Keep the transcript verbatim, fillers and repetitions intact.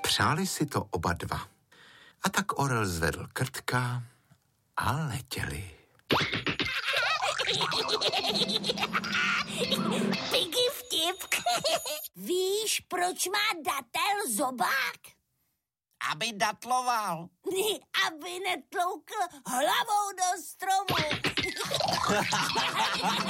Přáli si to oba dva. A tak orel zvedl krtka a letěli. Piggy vtip. Víš, proč má datel zobák? Aby datloval. Aby netloukl hlavou do stromu.